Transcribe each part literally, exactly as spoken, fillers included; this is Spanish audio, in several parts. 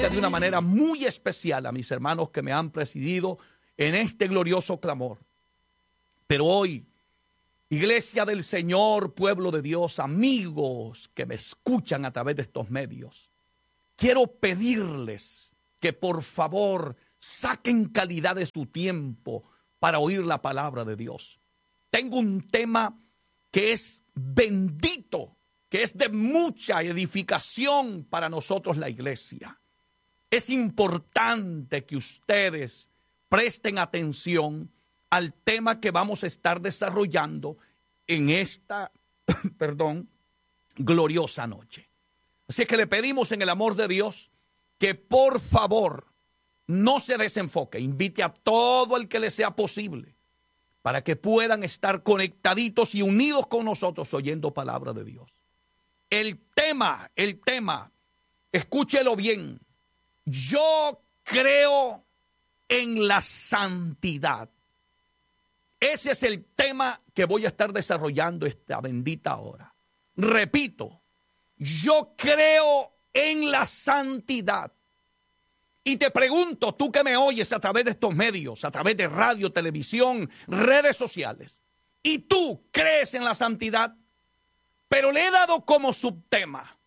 bendiga de una manera muy especial a mis hermanos que me han presidido en este glorioso clamor. Pero hoy, Iglesia del Señor, pueblo de Dios, amigos que me escuchan a través de estos medios, quiero pedirles que por favor saquen calidad de su tiempo para oír la palabra de Dios. Tengo un tema que es bendito, que es de mucha edificación para nosotros la iglesia. Es importante que ustedes presten atención al tema que vamos a estar desarrollando en esta, perdón, gloriosa noche. Así que le pedimos en el amor de Dios que por favor no se desenfoque, invite a todo el que le sea posible para que puedan estar conectaditos y unidos con nosotros oyendo palabra de Dios. El tema, el tema, escúchelo bien, yo creo en la santidad. Ese es el tema que voy a estar desarrollando esta bendita hora. Repito, yo creo en la santidad. Y te pregunto, tú que me oyes a través de estos medios, a través de radio, televisión, redes sociales, ¿y tú crees en la santidad? Pero le he dado como subtema.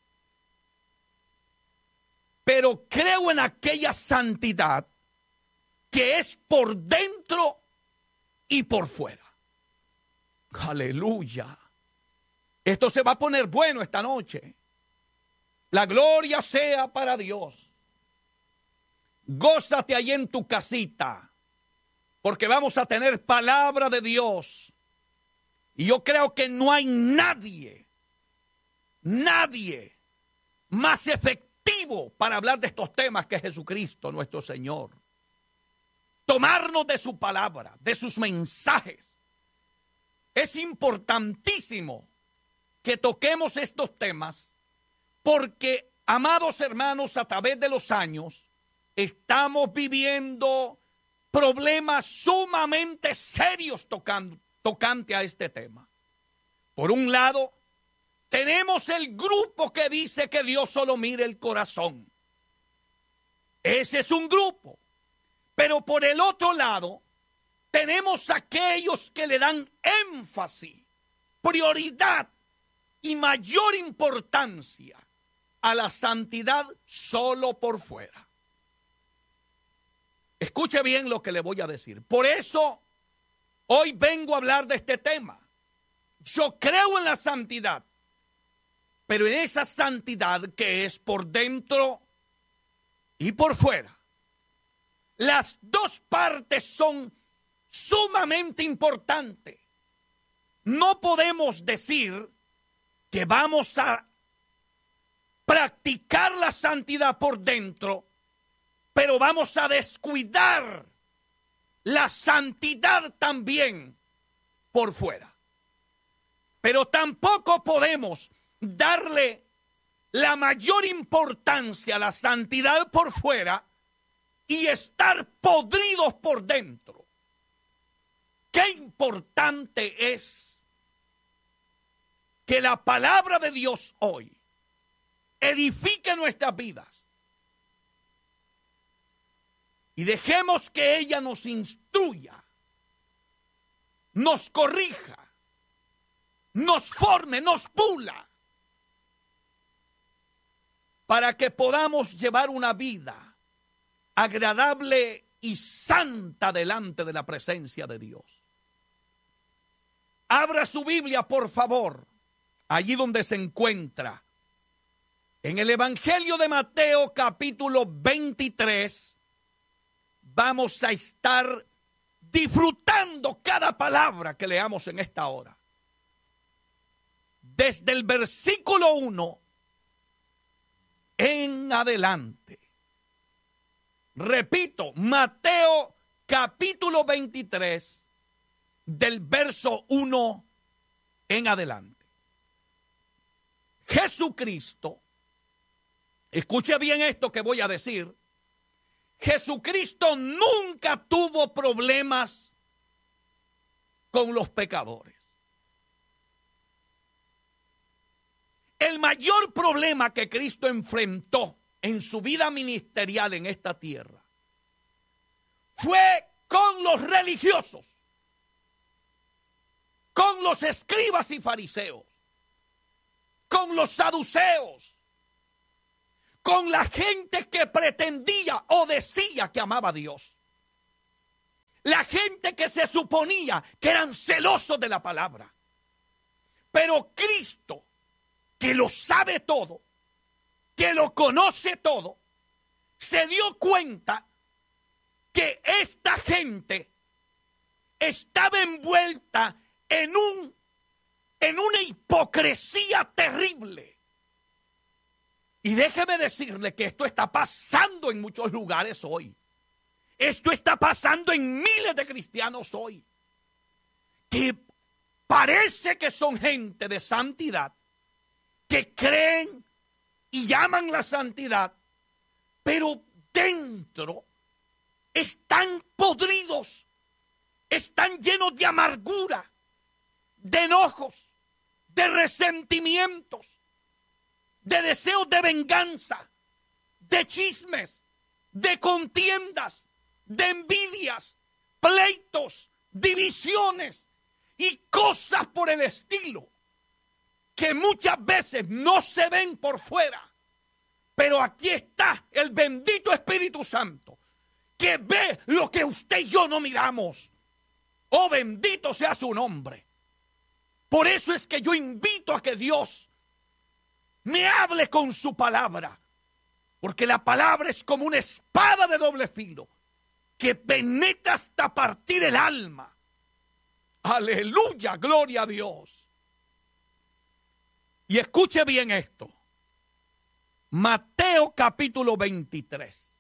Pero creo en aquella santidad que es por dentro y por fuera. Aleluya. Esto se va a poner bueno esta noche. La gloria sea para Dios. Gózate ahí en tu casita, porque vamos a tener palabra de Dios. Y yo creo que no hay nadie, nadie más efectivo para hablar de estos temas que Jesucristo nuestro Señor. Tomarnos de su palabra, de sus mensajes. Es importantísimo que toquemos estos temas porque, amados hermanos, a través de los años estamos viviendo problemas sumamente serios tocando, tocante a este tema. Por un lado, tenemos el grupo que dice que Dios solo mira el corazón. Ese es un grupo. Pero por el otro lado, tenemos aquellos que le dan énfasis, prioridad y mayor importancia a la santidad solo por fuera. Escuche bien lo que le voy a decir. Por eso, hoy vengo a hablar de este tema. Yo creo en la santidad, pero en esa santidad que es por dentro y por fuera. Las dos partes son sumamente importantes. No podemos decir que vamos a practicar la santidad por dentro, pero vamos a descuidar la santidad también por fuera. Pero tampoco podemos darle la mayor importancia a la santidad por fuera y estar podridos por dentro. Qué importante es que la palabra de Dios hoy edifique nuestras vidas y dejemos que ella nos instruya, nos corrija, nos forme, nos pula, para que podamos llevar una vida agradable y santa delante de la presencia de Dios. Abra su Biblia, por favor, allí donde se encuentra. En el Evangelio de Mateo, capítulo veintitrés, vamos a estar disfrutando cada palabra que leamos en esta hora. Desde el versículo uno en adelante. Repito, Mateo capítulo veintitrés, del verso uno en adelante. Jesucristo, escuche bien esto que voy a decir, Jesucristo nunca tuvo problemas con los pecadores. El mayor problema que Cristo enfrentó en su vida ministerial en esta tierra fue con los religiosos, con los escribas y fariseos, con los saduceos, con la gente que pretendía o decía que amaba a Dios. La gente que se suponía que eran celosos de la palabra. Pero Cristo, que lo sabe todo, que lo conoce todo, se dio cuenta que esta gente estaba envuelta en un, en una hipocresía terrible. Y déjeme decirle que esto está pasando en muchos lugares hoy. Esto está pasando en miles de cristianos hoy, que parece que son gente de santidad, que creen y llaman la santidad, pero dentro están podridos, están llenos de amargura, de enojos, de resentimientos, de deseos de venganza, de chismes, de contiendas, de envidias, pleitos, divisiones y cosas por el estilo que muchas veces no se ven por fuera. Pero aquí está el bendito Espíritu Santo que ve lo que usted y yo no miramos. Oh, bendito sea su nombre. Por eso es que yo invito a que Dios me hable con su palabra, porque la palabra es como una espada de doble filo que penetra hasta partir el alma. Aleluya, gloria a Dios. Y escuche bien esto. Mateo capítulo veintitrés.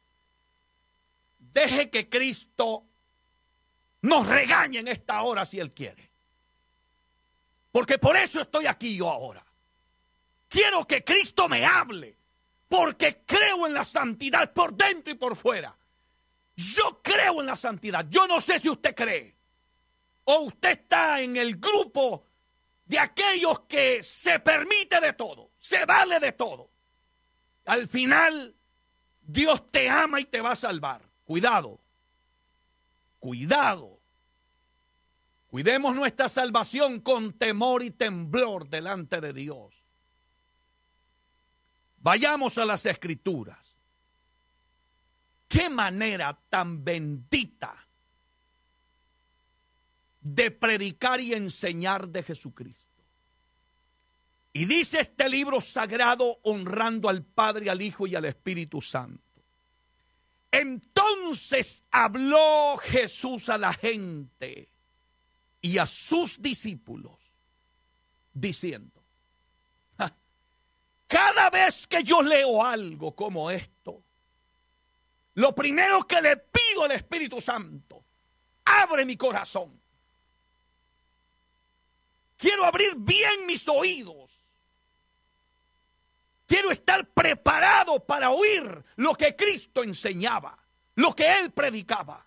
Deje que Cristo nos regañe en esta hora si Él quiere. Porque por eso estoy aquí yo ahora. Quiero que Cristo me hable, porque creo en la santidad por dentro y por fuera. Yo creo en la santidad. Yo no sé si usted cree, o usted está en el grupo de aquellos que se permite de todo, se vale de todo. Al final, Dios te ama y te va a salvar. Cuidado, cuidado. Cuidemos nuestra salvación con temor y temblor delante de Dios. Vayamos a las Escrituras. Qué manera tan bendita de predicar y enseñar de Jesucristo. Y dice este libro sagrado, honrando al Padre, al Hijo y al Espíritu Santo. Entonces habló Jesús a la gente y a sus discípulos, diciendo: cada vez que yo leo algo como esto, lo primero que le pido al Espíritu Santo, abre mi corazón. Quiero abrir bien mis oídos. Quiero estar preparado para oír lo que Cristo enseñaba, lo que Él predicaba.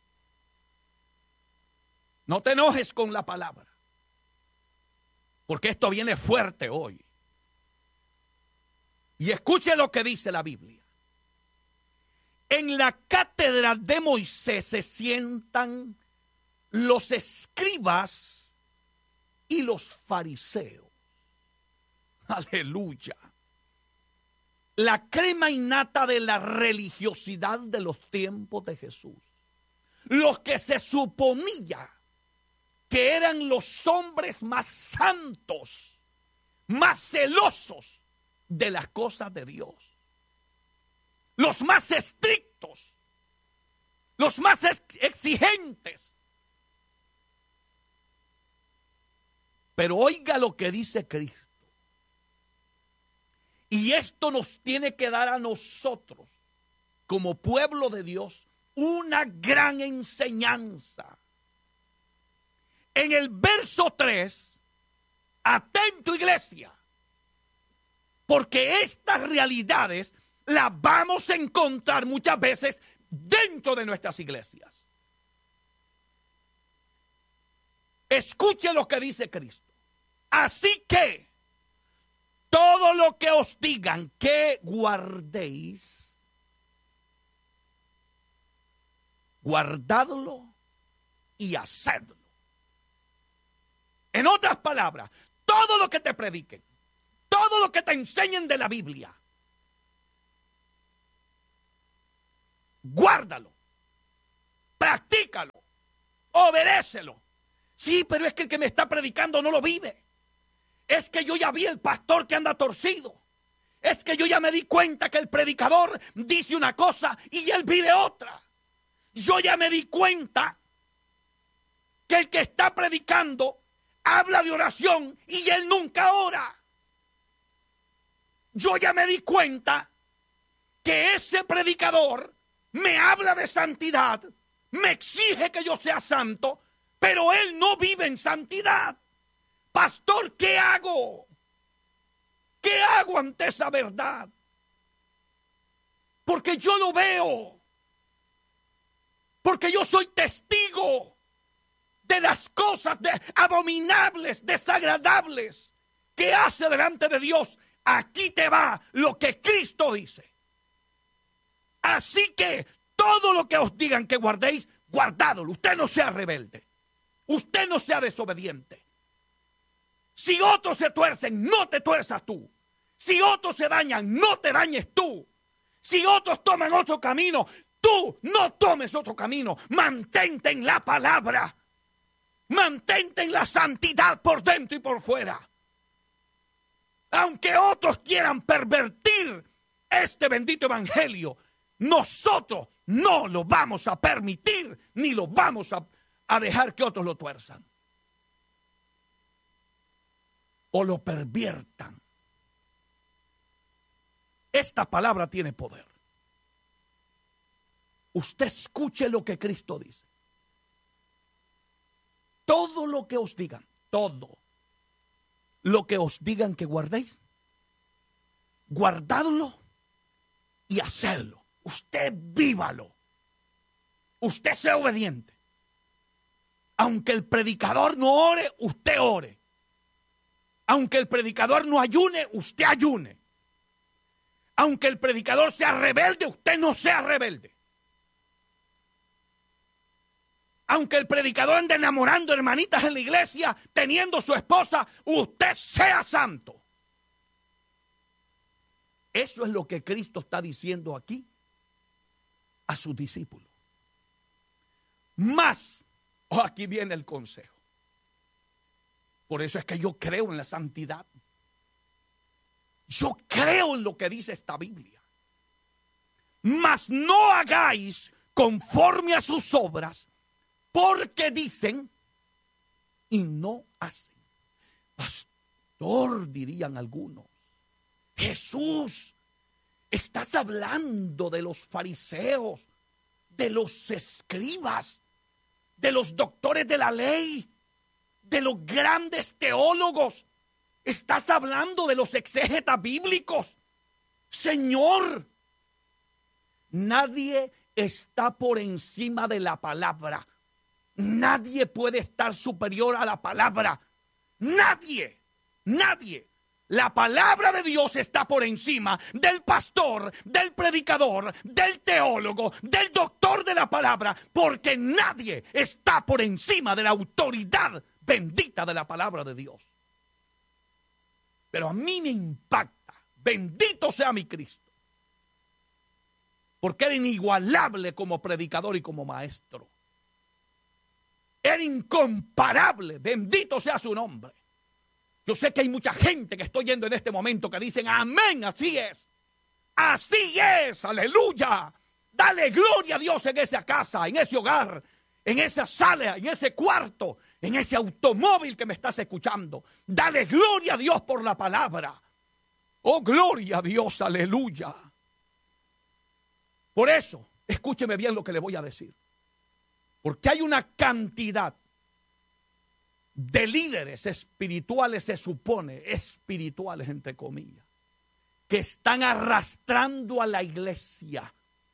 No te enojes con la palabra, porque esto viene fuerte hoy. Y escuche lo que dice la Biblia. En la cátedra de Moisés se sientan los escribas y los fariseos. Aleluya. La crema innata de la religiosidad de los tiempos de Jesús. Los que se suponía que eran los hombres más santos, más celosos de las cosas de Dios. Los más estrictos, los más exigentes. Pero oiga lo que dice Cristo. Y esto nos tiene que dar a nosotros, como pueblo de Dios, una gran enseñanza. En el verso tres, atento iglesia, porque estas realidades las vamos a encontrar muchas veces dentro de nuestras iglesias. Escuche lo que dice Cristo. Así que todo lo que os digan que guardéis, guardadlo y hacedlo. En otras palabras, todo lo que te prediquen, todo lo que te enseñen de la Biblia, guárdalo, practícalo, obedécelo. Sí, pero es que el que me está predicando no lo vive. Es que yo ya vi el pastor que anda torcido. Es que yo ya me di cuenta que el predicador dice una cosa y él vive otra. Yo ya me di cuenta que el que está predicando habla de oración y él nunca ora. Yo ya me di cuenta que ese predicador me habla de santidad, me exige que yo sea santo, pero él no vive en santidad. Pastor, ¿qué hago? ¿Qué hago ante esa verdad? Porque yo lo veo. Porque yo soy testigo de las cosas de, abominables, desagradables que hace delante de Dios. Aquí te va lo que Cristo dice. Así que todo lo que os digan que guardéis, guardadlo. Usted no sea rebelde. Usted no sea desobediente. Si otros se tuercen, no te tuerzas tú. Si otros se dañan, no te dañes tú. Si otros toman otro camino, tú no tomes otro camino. Mantente en la palabra. Mantente en la santidad por dentro y por fuera. Aunque otros quieran pervertir este bendito evangelio, nosotros no lo vamos a permitir, ni lo vamos a, a dejar que otros lo tuerzan o lo perviertan. Esta palabra tiene poder. Usted escuche lo que Cristo dice. Todo lo que os digan, todo lo que os digan que guardéis, guardadlo y hacedlo. Usted vívalo. Usted sea obediente. Aunque el predicador no ore, usted ore. Aunque el predicador no ayune, usted ayune. Aunque el predicador sea rebelde, usted no sea rebelde. Aunque el predicador ande enamorando hermanitas en la iglesia, teniendo su esposa, usted sea santo. Eso es lo que Cristo está diciendo aquí a sus discípulos. Más, oh, aquí viene el consejo. Por eso es que yo creo en la santidad. Yo creo en lo que dice esta Biblia. Mas no hagáis conforme a sus obras, porque dicen y no hacen. Pastor, dirían algunos, Jesús, estás hablando de los fariseos, de los escribas, de los doctores de la ley, de los grandes teólogos. Estás hablando de los exégetas bíblicos. Señor, nadie está por encima de la palabra. Nadie puede estar superior a la palabra. Nadie, nadie. La palabra de Dios está por encima del pastor, del predicador, del teólogo, del doctor de la palabra, porque nadie está por encima de la autoridad bendita de la palabra de Dios. Pero a mí me impacta, bendito sea mi Cristo, porque era inigualable como predicador y como maestro. Era incomparable, bendito sea su nombre. Yo sé que hay mucha gente que estoy yendo en este momento que dicen, amén, así es. Así es, aleluya. Dale gloria a Dios en esa casa, en ese hogar, en esa sala, en ese cuarto, en ese automóvil que me estás escuchando. Dale gloria a Dios por la palabra. Oh, gloria a Dios, aleluya. Por eso, escúcheme bien lo que le voy a decir. Porque hay una cantidad de líderes espirituales, se supone, espirituales entre comillas, que están arrastrando a la iglesia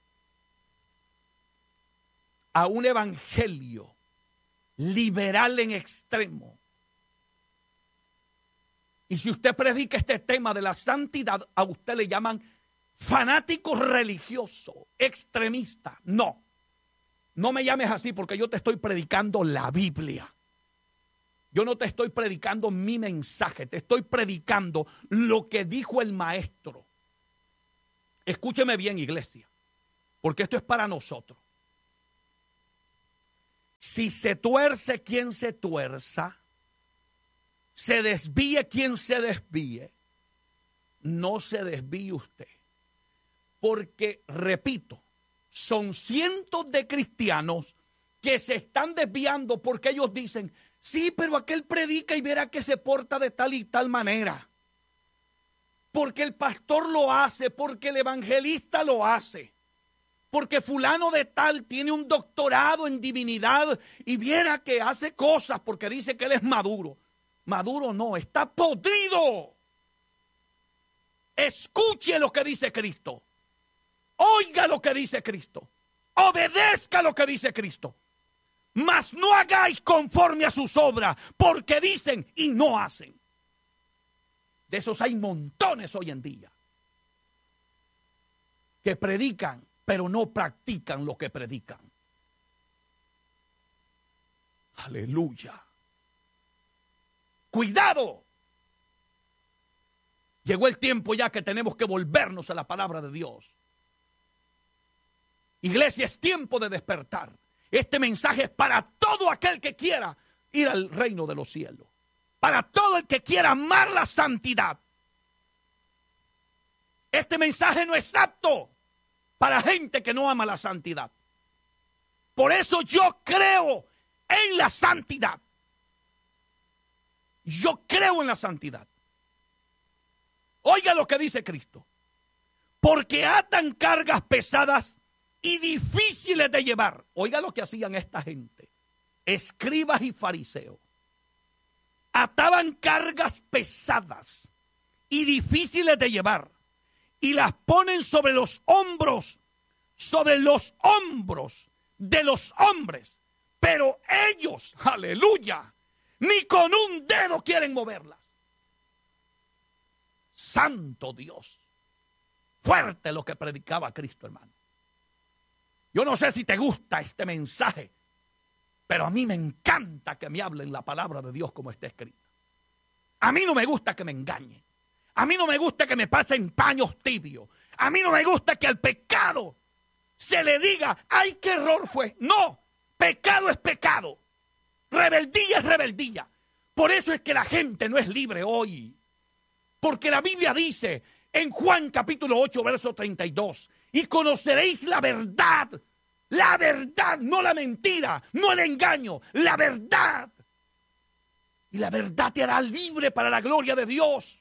a un evangelio liberal en extremo Y si usted predica este tema de la santidad, a usted le llaman fanático religioso, extremista. No, no me llames así porque yo te estoy predicando la Biblia. Yo no te estoy predicando mi mensaje, te estoy predicando lo que dijo el maestro. Escúcheme bien, iglesia, porque esto es para nosotros. Si se tuerce quien se tuerza, se desvíe quien se desvíe, no se desvíe usted. Porque, repito, son cientos de cristianos que se están desviando porque ellos dicen, sí, pero aquel predica y verá que se porta de tal y tal manera. Porque el pastor lo hace, porque el evangelista lo hace. Porque fulano de tal tiene un doctorado en divinidad y viera que hace cosas porque dice que él es maduro. Maduro no, está podrido. Escuche lo que dice Cristo. Oiga lo que dice Cristo. Obedezca lo que dice Cristo. Mas no hagáis conforme a sus obras, porque dicen y no hacen. De esos hay montones hoy en día. Que predican, pero no practican lo que predican. Aleluya. Cuidado. Llegó el tiempo ya que tenemos que volvernos a la palabra de Dios. Iglesia, es tiempo de despertar. Este mensaje es para todo aquel que quiera ir al reino de los cielos. Para todo el que quiera amar la santidad. Este mensaje no es apto para gente que no ama la santidad. Por eso yo creo en la santidad. Yo creo en la santidad. Oiga lo que dice Cristo. Porque atan cargas pesadas y difíciles de llevar. Oiga lo que hacían esta gente. Escribas y fariseos. Ataban cargas pesadas y difíciles de llevar. Y las ponen sobre los hombros, sobre los hombros de los hombres. Pero ellos, aleluya, ni con un dedo quieren moverlas. Santo Dios. Fuerte lo que predicaba Cristo, hermano. Yo no sé si te gusta este mensaje, pero a mí me encanta que me hablen la palabra de Dios como está escrita. A mí no me gusta que me engañen. A mí no me gusta que me pasen paños tibios. A mí no me gusta que al pecado se le diga, ay, qué error fue. No, pecado es pecado. Rebeldía es rebeldía. Por eso es que la gente no es libre hoy. Porque la Biblia dice en Juan capítulo ocho, verso treinta y dos, y conoceréis la verdad, la verdad, no la mentira, no el engaño, la verdad. Y la verdad te hará libre para la gloria de Dios.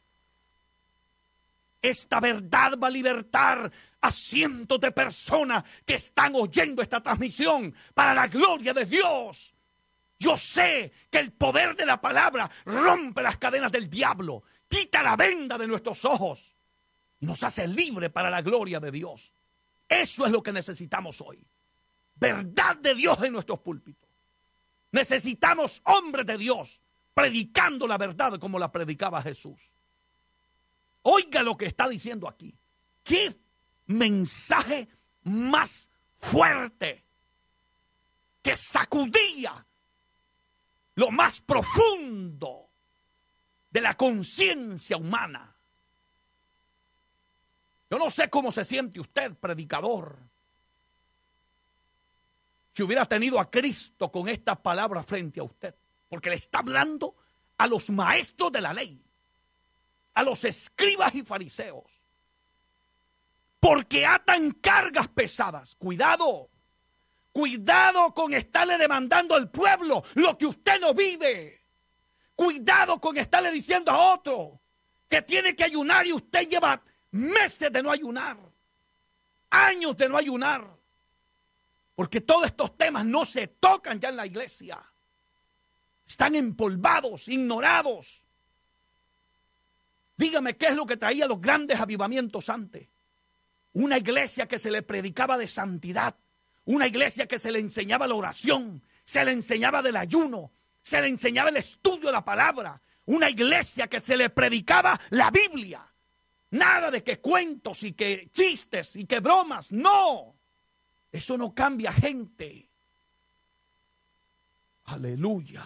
Esta verdad va a libertar a cientos de personas que están oyendo esta transmisión para la gloria de Dios. Yo sé que el poder de la palabra rompe las cadenas del diablo, quita la venda de nuestros ojos y nos hace libre para la gloria de Dios. Eso es lo que necesitamos hoy. Verdad de Dios en nuestros púlpitos. Necesitamos hombres de Dios predicando la verdad como la predicaba Jesús. Oiga lo que está diciendo aquí. ¿Qué mensaje más fuerte que sacudía lo más profundo de la conciencia humana? Yo no sé cómo se siente usted, predicador, si hubiera tenido a Cristo con estas palabras frente a usted, porque le está hablando a los maestros de la ley, a los escribas y fariseos, porque atan cargas pesadas. Cuidado, cuidado con estarle demandando al pueblo lo que usted no vive. Cuidado con estarle diciendo a otro que tiene que ayunar y usted lleva meses de no ayunar, años de no ayunar, porque todos estos temas no se tocan ya en la iglesia. Están empolvados, ignorados. Dígame qué es lo que traía los grandes avivamientos antes. Una iglesia que se le predicaba de santidad, una iglesia que se le enseñaba la oración, se le enseñaba del ayuno, se le enseñaba el estudio de la palabra, una iglesia que se le predicaba la Biblia. Nada de que cuentos y que chistes y que bromas. No. Eso no cambia gente. Aleluya.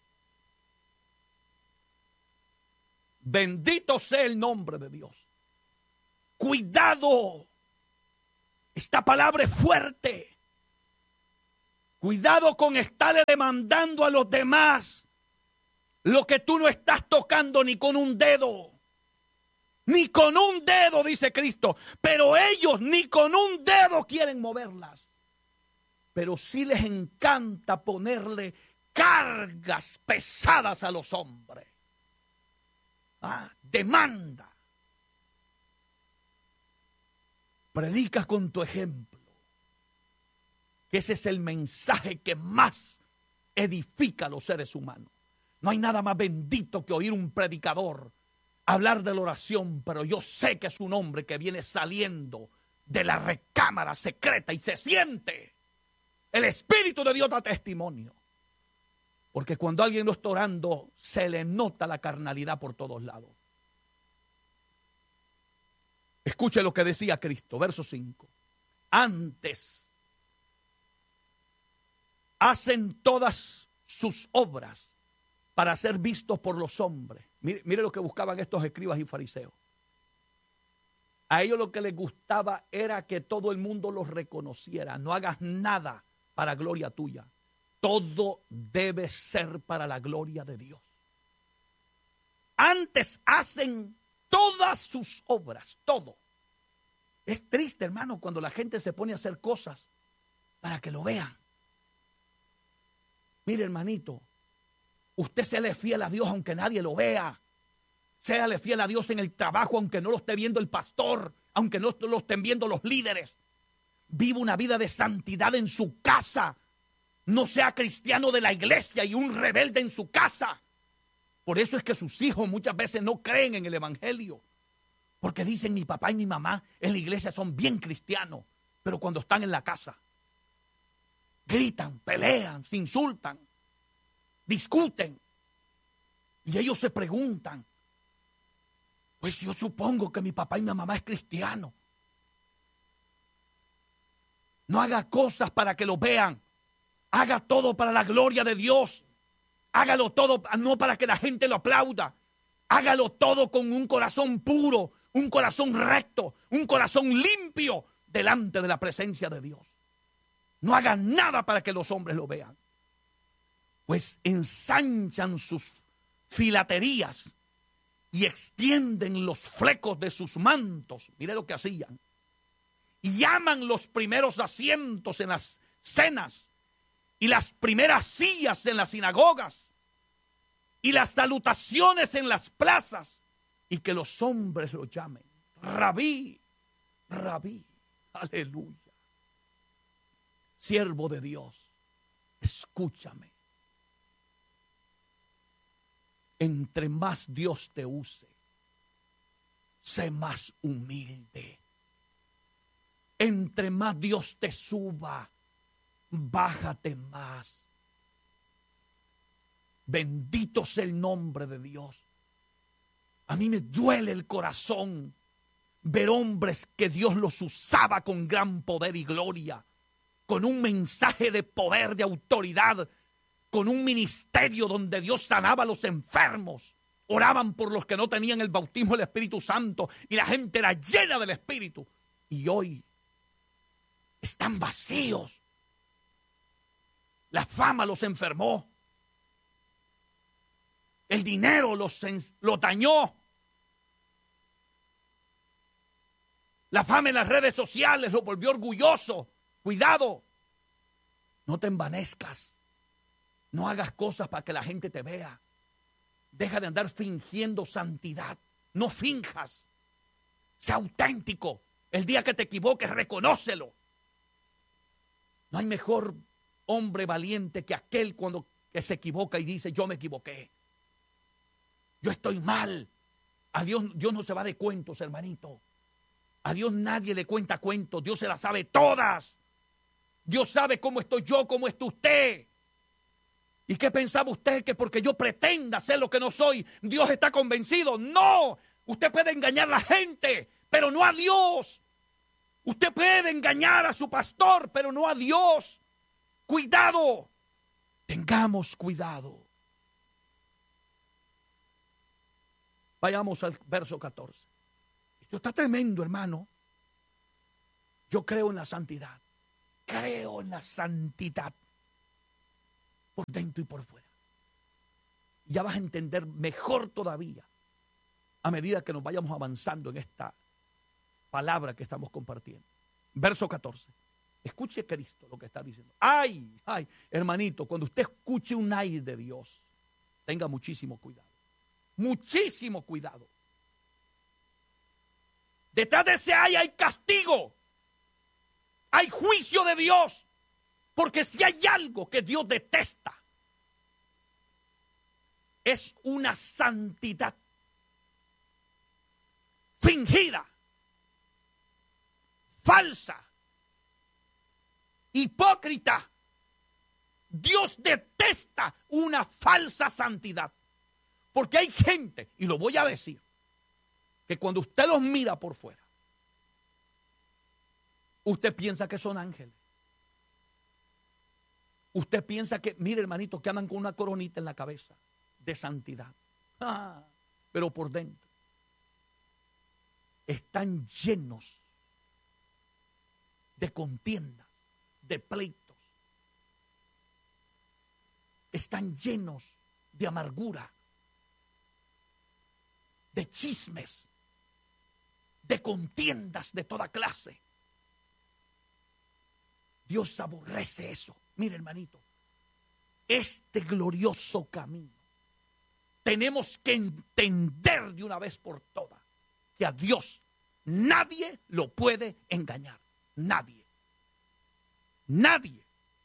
Bendito sea el nombre de Dios. Cuidado. Esta palabra es fuerte. Cuidado con estarle demandando a los demás lo que tú no estás tocando ni con un dedo. Ni con un dedo, dice Cristo. Pero ellos ni con un dedo quieren moverlas. Pero sí les encanta ponerle cargas pesadas a los hombres. Ah, demanda. Predica con tu ejemplo. Que ese es el mensaje que más edifica a los seres humanos. No hay nada más bendito que oír un predicador hablar de la oración, pero yo sé que es un hombre que viene saliendo de la recámara secreta y se siente. El Espíritu de Dios da testimonio. Porque cuando alguien no está orando, se le nota la carnalidad por todos lados. Escuche lo que decía Cristo, verso cinco. Antes hacen todas sus obras para ser vistos por los hombres. Mire, mire lo que buscaban estos escribas y fariseos. A ellos lo que les gustaba era que todo el mundo los reconociera. No hagas nada para gloria tuya. Todo debe ser para la gloria de Dios. Antes hacen todas sus obras, todo. Es triste, hermano, cuando la gente se pone a hacer cosas para que lo vean. Mire, hermanito, usted séale fiel a Dios aunque nadie lo vea. Séale fiel a Dios en el trabajo aunque no lo esté viendo el pastor, aunque no lo estén viendo los líderes. Viva una vida de santidad en su casa. No sea cristiano de la iglesia y un rebelde en su casa. Por eso es que sus hijos muchas veces no creen en el evangelio. Porque dicen mi papá y mi mamá en la iglesia son bien cristianos. Pero cuando están en la casa, gritan, pelean, se insultan, discuten. Y ellos se preguntan, pues yo supongo que mi papá y mi mamá es cristiano. No haga cosas para que lo vean. Haga todo para la gloria de Dios. Hágalo todo no para que la gente lo aplauda. Hágalo todo con un corazón puro, un corazón recto, un corazón limpio delante de la presencia de Dios. No haga nada para que los hombres lo vean. Pues ensanchan sus filaterías y extienden los flecos de sus mantos. Mire lo que hacían. Y llaman los primeros asientos en las cenas y las primeras sillas en las sinagogas y las salutaciones en las plazas, y que los hombres lo llamen Rabí, Rabí, aleluya. Siervo de Dios, escúchame. Entre más Dios te use, sé más humilde. Entre más Dios te suba, bájate más. Bendito sea el nombre de Dios. A mí me duele el corazón ver hombres que Dios los usaba con gran poder y gloria, con un mensaje de poder, de autoridad, con un ministerio donde Dios sanaba a los enfermos, oraban por los que no tenían el bautismo del Espíritu Santo y la gente era llena del Espíritu. Y hoy están vacíos. La fama los enfermó. El dinero los, los dañó. La fama en las redes sociales los volvió orgulloso. Cuidado. No te envanezcas. No hagas cosas para que la gente te vea. Deja de andar fingiendo santidad. No finjas. Sea auténtico. El día que te equivoques, reconócelo. No hay mejor hombre valiente que aquel cuando que se equivoca y dice, yo me equivoqué. Yo estoy mal. A Dios, Dios no se va de cuentos, hermanito. A Dios nadie le cuenta cuentos. Dios se las sabe todas. Dios sabe cómo estoy yo, cómo está usted. ¿Y qué pensaba usted? Que porque yo pretenda ser lo que no soy, Dios está convencido. No, usted puede engañar a la gente, pero no a Dios. Usted puede engañar a su pastor, pero no a Dios. Cuidado, tengamos cuidado. Vayamos al verso catorce. Esto está tremendo, hermano. Yo creo en la santidad. Creo en la santidad. Por dentro y por fuera. Ya vas a entender mejor todavía a medida que nos vayamos avanzando en esta palabra que estamos compartiendo. Verso catorce. Escuche Cristo lo que está diciendo. Ay, ay, hermanito, cuando usted escuche un ay de Dios, tenga muchísimo cuidado. Muchísimo cuidado. Detrás de ese ay hay castigo. Hay juicio de Dios. Porque si hay algo que Dios detesta, es una santidad fingida, falsa, hipócrita. Dios detesta una falsa santidad. Porque hay gente, y lo voy a decir, que cuando usted los mira por fuera, usted piensa que son ángeles. Usted piensa que, mire hermanito, que andan con una coronita en la cabeza de santidad. Ah, pero por dentro están llenos de contiendas, de pleitos. Están llenos de amargura, de chismes, de contiendas de toda clase. Dios aborrece eso. Mire, hermanito, este glorioso camino tenemos que entender de una vez por todas que a Dios nadie lo puede engañar. Nadie. Nadie.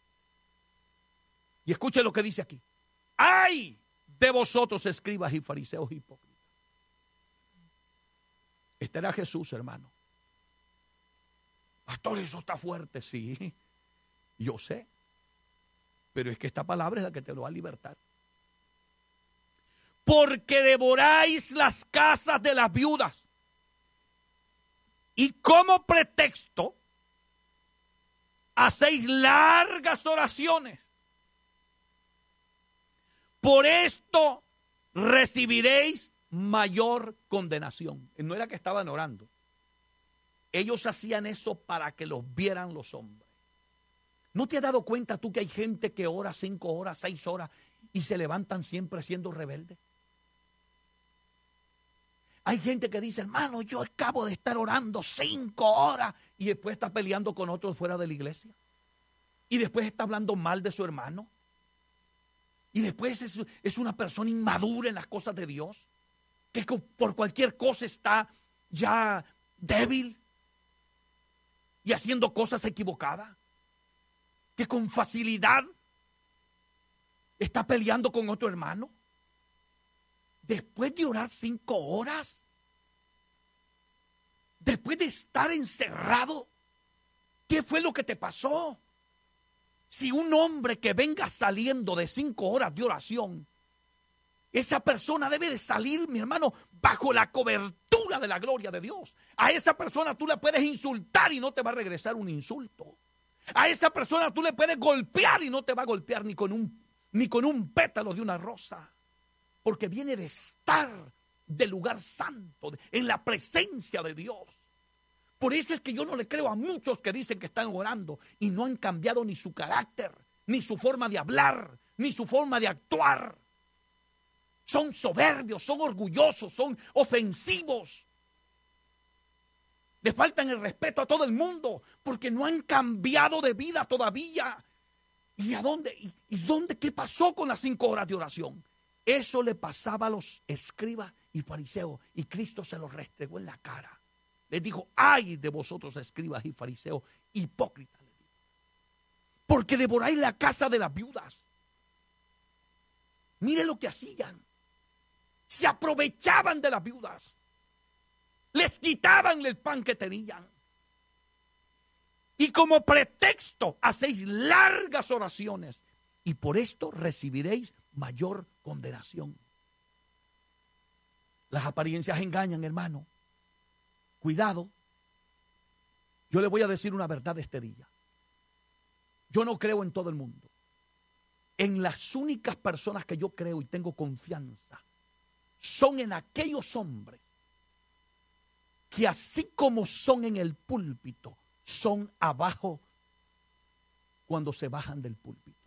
Y escuche lo que dice aquí. ¡Ay de vosotros, escribas y fariseos hipócritas! Este era Jesús, hermano. Pastor, eso está fuerte, sí. Yo sé. Pero es que esta palabra es la que te lo va a libertar. Porque devoráis las casas de las viudas. Y como pretexto, hacéis largas oraciones. Por esto recibiréis mayor condenación. No era que estaban orando. Ellos hacían eso para que los vieran los hombres. ¿No te has dado cuenta tú que hay gente que ora cinco horas, seis horas y se levantan siempre siendo rebeldes? Hay gente que dice, hermano, yo acabo de estar orando cinco horas y después está peleando con otros fuera de la iglesia. Y después está hablando mal de su hermano. Y después es, es una persona inmadura en las cosas de Dios. Que por cualquier cosa está ya débil y haciendo cosas equivocadas. Que con facilidad está peleando con otro hermano. Después de orar cinco horas, después de estar encerrado, ¿qué fue lo que te pasó? Si un hombre que venga saliendo de cinco horas de oración, esa persona debe de salir, mi hermano, bajo la cobertura de la gloria de Dios. A esa persona tú le puedes insultar y no te va a regresar un insulto. A esa persona tú le puedes golpear y no te va a golpear ni con un, ni con un pétalo de una rosa. Porque viene de estar del lugar santo, en la presencia de Dios. Por eso es que yo no le creo a muchos que dicen que están orando y no han cambiado ni su carácter, ni su forma de hablar, ni su forma de actuar. Son soberbios, son orgullosos, son ofensivos. Le faltan el respeto a todo el mundo porque no han cambiado de vida todavía. ¿Y a dónde? ¿Y, y dónde? ¿Qué pasó con las cinco horas de oración? Eso le pasaba a los escribas y fariseos y Cristo se los restregó en la cara. Les dijo, ay de vosotros escribas y fariseos hipócritas. Porque devoráis la casa de las viudas. Mire lo que hacían. Se aprovechaban de las viudas. Les quitaban el pan que tenían. Y como pretexto hacéis largas oraciones. y por esto recibiréis mayor condenación. Las apariencias engañan, hermano. Cuidado. Yo le voy a decir una verdad este día. Yo no creo en todo el mundo. En las únicas personas que yo creo y tengo confianza son en aquellos hombres que así como son en el púlpito, son abajo cuando se bajan del púlpito.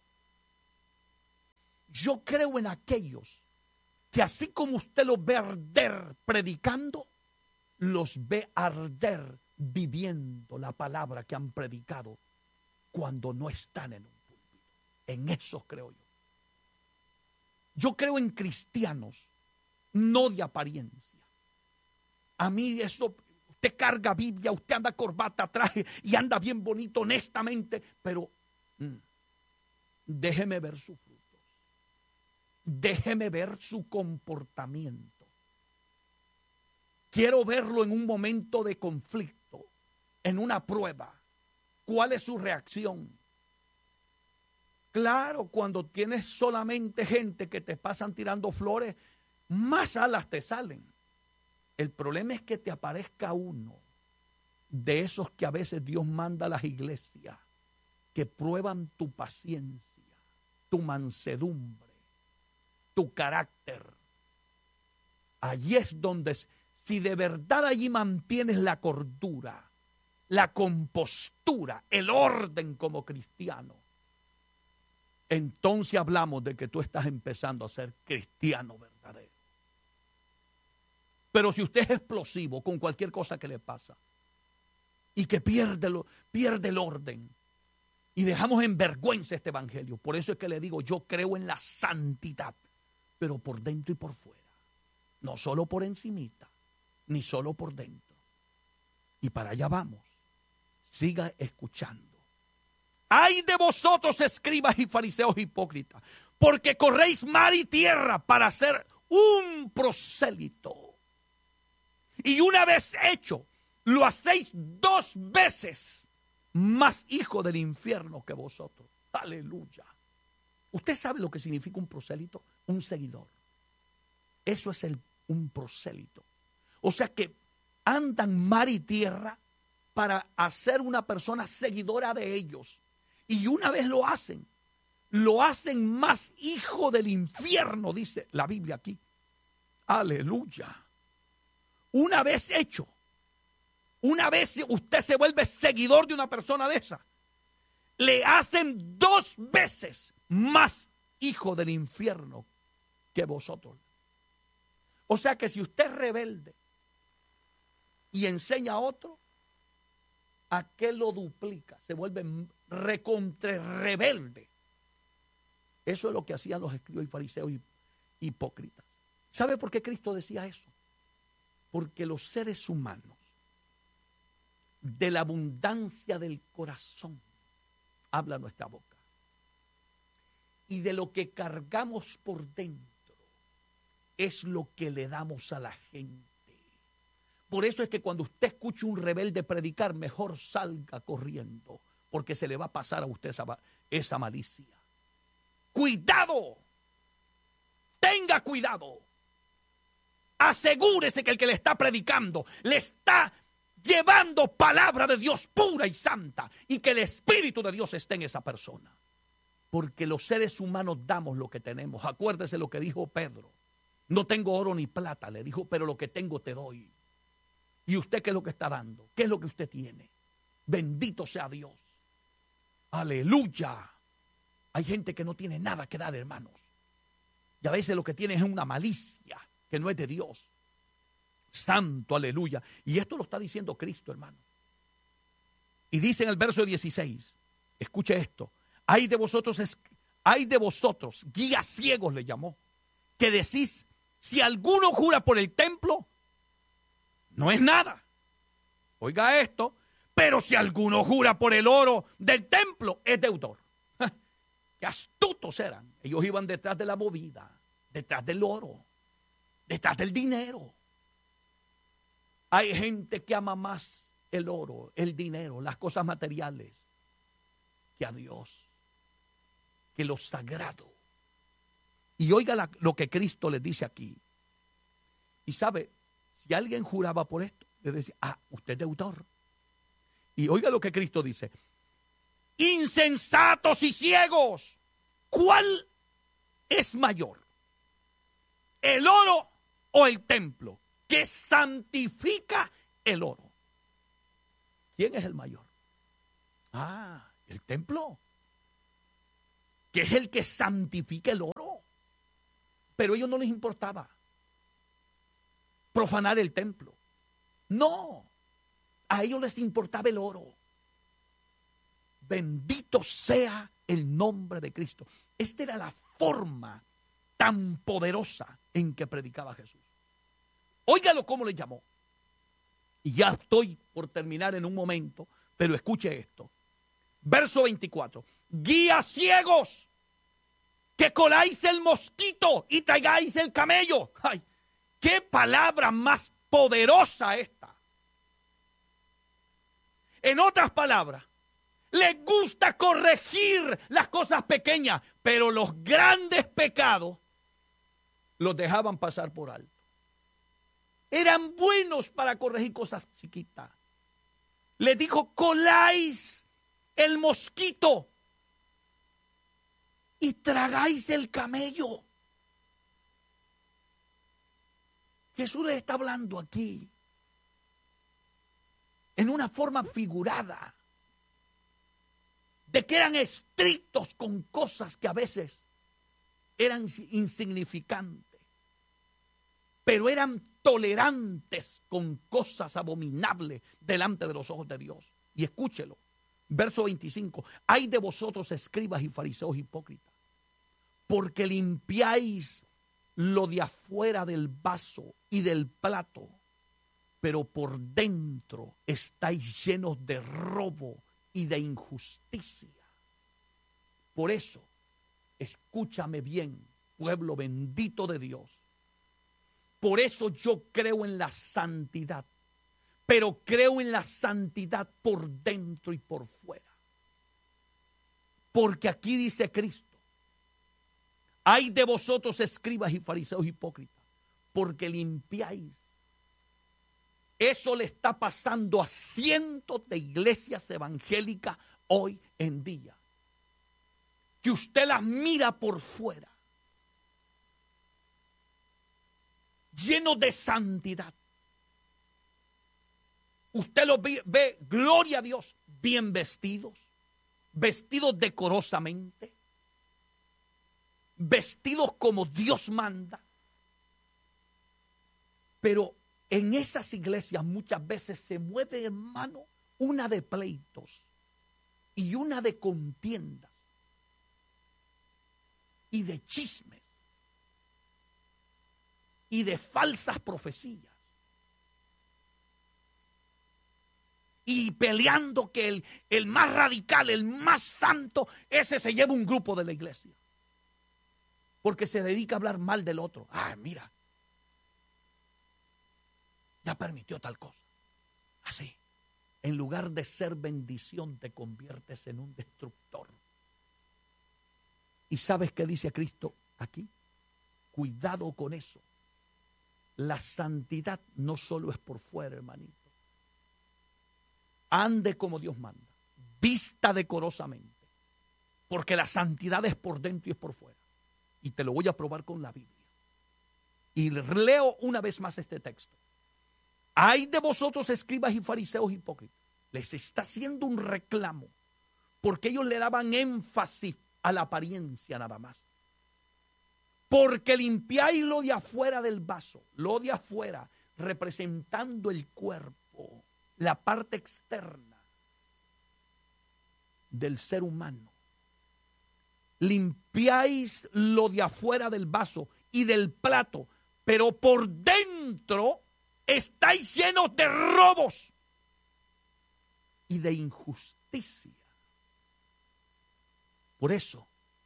Yo creo en aquellos que así como usted los ve arder predicando, los ve arder viviendo la palabra que han predicado cuando no están en un púlpito. En esos creo yo. Yo creo en cristianos, no de apariencia. A mí eso, usted carga Biblia, usted anda corbata, traje y anda bien bonito, honestamente, pero mm, déjeme ver sus frutos. Déjeme ver su comportamiento. Quiero verlo en un momento de conflicto, en una prueba. ¿Cuál es su reacción? Claro, cuando tienes solamente gente que te pasan tirando flores, más alas te salen. El problema es que te aparezca uno de esos que a veces Dios manda a las iglesias, que prueban tu paciencia, tu mansedumbre, tu carácter. Allí es donde, si de verdad allí mantienes la cordura, la compostura, el orden como cristiano, entonces hablamos de que tú estás empezando a ser cristiano verdadero. Pero si usted es explosivo con cualquier cosa que le pasa y que pierde, lo, pierde el orden y dejamos en vergüenza este evangelio, por eso es que le digo, yo creo en la santidad, pero por dentro y por fuera, no solo por encimita, ni solo por dentro. Y para allá vamos. Siga escuchando. ¡Ay de vosotros, escribas y fariseos hipócritas! Porque corréis mar y tierra para ser un prosélito. Y una vez hecho, lo hacéis dos veces más hijo del infierno que vosotros. ¡Aleluya! ¿Usted sabe lo que significa un prosélito? Un seguidor. Eso es el, un prosélito. O sea que andan mar y tierra para hacer una persona seguidora de ellos. Y una vez lo hacen, lo hacen más hijo del infierno, dice la Biblia aquí. Aleluya. Una vez hecho, una vez usted se vuelve seguidor de una persona de esa, le hacen dos veces más hijo del infierno que vosotros. O sea que si usted es rebelde y enseña a otro, aquel lo duplica, se vuelve recontra rebelde. Eso es lo que hacían los escribas y fariseos hipócritas. ¿Sabe por qué Cristo decía eso? Porque los seres humanos, de la abundancia del corazón, habla nuestra boca. Y de lo que cargamos por dentro, es lo que le damos a la gente. Por eso es que cuando usted escuche un rebelde predicar, mejor salga corriendo, porque se le va a pasar a usted esa, esa malicia. ¡Cuidado! Tenga cuidado. Asegúrese que el que le está predicando le está llevando palabra de Dios pura y santa, y que el Espíritu de Dios esté en esa persona. Porque los seres humanos damos lo que tenemos. Acuérdese lo que dijo Pedro. No tengo oro ni plata, le dijo, pero lo que tengo te doy. ¿Y usted qué es lo que está dando? ¿Qué es lo que usted tiene? Bendito sea Dios. Aleluya. Hay gente que no tiene nada que dar, hermanos. Y a veces lo que tiene es una malicia que no es de Dios. Santo, aleluya. Y esto lo está diciendo Cristo, hermano. Y dice en el verso dieciséis, escuche esto. Hay de vosotros, hay de vosotros, guías ciegos le llamó, que decís, si alguno jura por el templo, no es nada. Oiga esto, pero si alguno jura por el oro del templo, es deudor. Qué astutos eran. Ellos iban detrás de la movida, detrás del oro, detrás del dinero. Hay gente que ama más el oro, el dinero, las cosas materiales, que a Dios. que lo sagrado. Y oiga la, lo que Cristo les dice aquí. Y sabe, si alguien juraba por esto, le decía, ah, usted es deudor. Y oiga lo que Cristo dice. Insensatos y ciegos, ¿cuál es mayor? ¿El oro o el templo que santifica el oro? ¿Quién es el mayor? Ah, el templo, que es el que santifica el oro. Pero a ellos no les importaba profanar el templo. No, a ellos les importaba el oro. Bendito sea el nombre de Cristo. Esta era la forma tan poderosa en que predicaba Jesús. Óigalo cómo le llamó. Y ya estoy por terminar en un momento, pero escuche esto. Verso veinticuatro. Guías ciegos, que coláis el mosquito y traigáis el camello. ¡Ay! ¡Qué palabra más poderosa esta! En otras palabras, les gusta corregir las cosas pequeñas, pero los grandes pecados los dejaban pasar por alto. Eran buenos para corregir cosas chiquitas. Les dijo, coláis el mosquito y tragáis el camello. Jesús les está hablando aquí en una forma figurada de que eran estrictos con cosas que a veces eran insignificantes, pero eran tolerantes con cosas abominables delante de los ojos de Dios. Y escúchelo, verso veinticinco. Ay de vosotros, escribas y fariseos hipócritas, porque limpiáis lo de afuera del vaso y del plato, pero por dentro estáis llenos de robo y de injusticia. Por eso, escúchame bien, pueblo bendito de Dios. Por eso yo creo en la santidad, pero creo en la santidad por dentro y por fuera. Porque aquí dice Cristo, ay de vosotros, escribas y fariseos hipócritas, porque limpiáis. Eso le está pasando a cientos de iglesias evangélicas hoy en día. Que usted las mira por fuera, lleno de santidad. Usted los ve, ve, gloria a Dios, bien vestidos, vestidos decorosamente, vestidos como Dios manda. Pero en esas iglesias muchas veces se mueve, hermano, una de pleitos y una de contiendas y de chismes y de falsas profecías y peleando que el, el más radical, el más santo, ese se lleva un grupo de la iglesia porque se dedica a hablar mal del otro. Ah, mira, ya permitió tal cosa. Así, en lugar de ser bendición, te conviertes en un destructor. ¿Y sabes qué dice Cristo aquí? Cuidado con eso. La santidad no solo es por fuera, hermanito. Ande como Dios manda. Vista decorosamente. Porque la santidad es por dentro y es por fuera. Y te lo voy a probar con la Biblia. Y leo una vez más este texto. Ay de vosotros, escribas y fariseos hipócritas. Les está haciendo un reclamo. Porque ellos le daban énfasis a la apariencia nada más. Porque limpiáis lo de afuera del vaso, lo de afuera, representando el cuerpo, la parte externa del ser humano. Limpiáis lo de afuera del vaso y del plato, pero por dentro estáis llenos de robos y de injusticia. Por eso,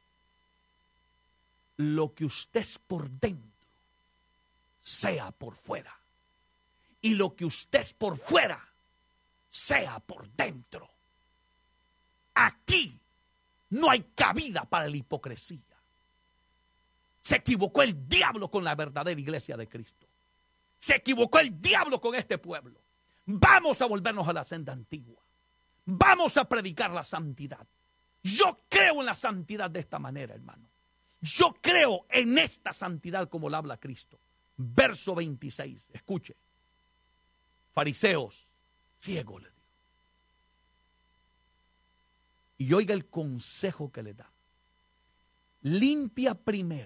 lo que usted es por dentro, sea por fuera. Y lo que usted es por fuera, sea por dentro. Aquí No hay cabida para la hipocresía. Se equivocó el diablo con la verdadera iglesia de Cristo. Se equivocó el diablo con este pueblo. Vamos a volvernos a la senda antigua. Vamos a predicar la santidad. Yo creo en la santidad de esta manera, hermano. Yo creo en esta santidad como la habla Cristo. Verso veintiséis, escuche. Fariseos, ciegos le dijo. Y oiga el consejo que le da. Limpia primero